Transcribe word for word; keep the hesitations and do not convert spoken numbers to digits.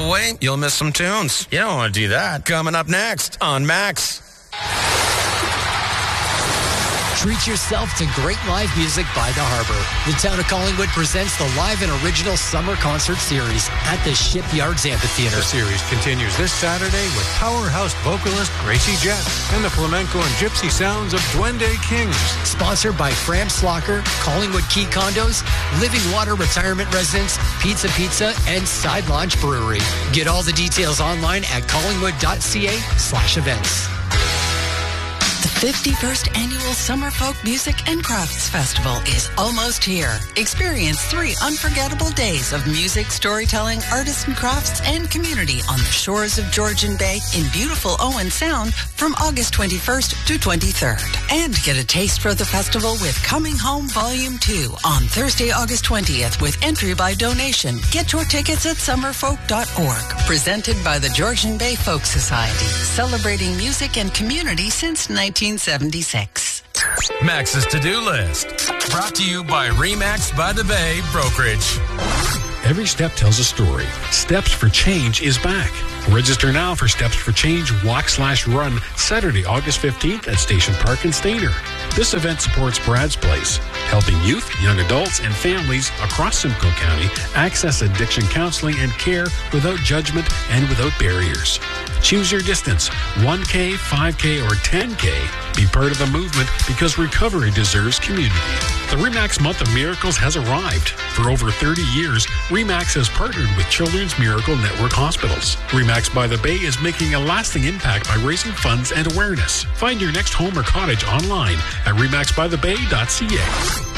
away, you'll miss some tunes. You don't want to do that. Coming up next on Max. Treat yourself to great live music by the Harbor. The town of Collingwood presents the live and original summer concert series at the Shipyards Amphitheater. The series continues this Saturday with powerhouse vocalist Gracie Jett and the flamenco and gypsy sounds of Duende Kings. Sponsored by Fram Slocker, Collingwood Key Condos, Living Water Retirement Residence, Pizza Pizza, and Side Launch Brewery. Get all the details online at collingwood.ca slash events. The fifty-first Annual Summer Folk Music and Crafts Festival is almost here. Experience three unforgettable days of music, storytelling, artisan crafts, and community on the shores of Georgian Bay in beautiful Owen Sound from August twenty-first to twenty-third. And get a taste for the festival with Coming Home Volume two on Thursday, August twentieth with entry by donation. Get your tickets at summerfolk dot org. Presented by the Georgian Bay Folk Society, celebrating music and community since nineteen seventy-six. Max's to-do list. Brought to you by Remax by the Bay Brokerage. Every step tells a story. Steps for Change is back. Register now for Steps for Change Walk Slash Run Saturday, August fifteenth at Station Park in Stayner. This event supports Brad's Place, helping youth, young adults, and families across Simcoe County access addiction counseling and care without judgment and without barriers. Choose your distance, one K, five K, or ten K. Be part of the movement because recovery deserves community. The REMAX Month of Miracles has arrived. For over thirty years, REMAX has partnered with Children's Miracle Network Hospitals. REMAX by the Bay is making a lasting impact by raising funds and awareness. Find your next home or cottage online at remax by the bay dot c a.